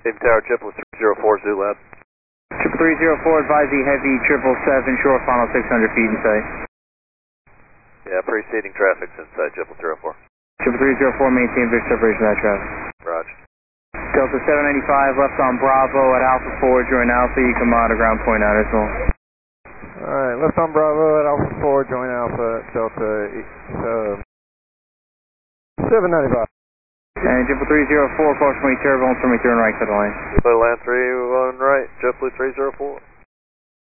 Navy Tower, JetBlue 304, Zulab. Triple 304, advise heavy 777, short final 600 feet in sight. Yeah, preceding traffic's inside JetBlue 304. Triple 304, maintain visual separation of that traffic. Roger. Delta 795, left on Bravo at Alpha 4, join Alpha, you can monitor ground point 9 as well. Alright, left on Bravo at Alpha 4, join Alpha, Delta 795. And Triple 304, approximately turbulence from turn right to the line. Land 31 right, JetBlue 304.